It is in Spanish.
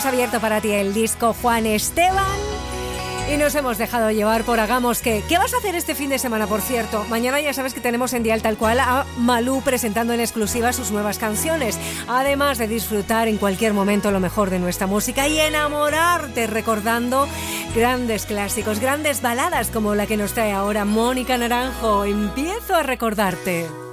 hemos abierto para ti el disco Juan Esteban y nos hemos dejado llevar por Hagamos Que. ¿Qué vas a hacer este fin de semana, por cierto? Mañana ya sabes que tenemos en Dial Tal Cual a Malú presentando en exclusiva sus nuevas canciones. Además de disfrutar en cualquier momento lo mejor de nuestra música y enamorarte recordando grandes clásicos, grandes baladas como la que nos trae ahora Mónica Naranjo. Empiezo a recordarte.